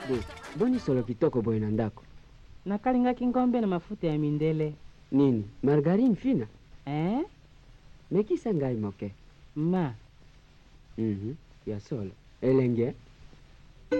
Boni solo kitoko boy nandako. Nakalinga kingombe na mafuta ya mindele. Nini? Margarine fina? Mekisa ngai moke. Ma. Ya solo. Elenge?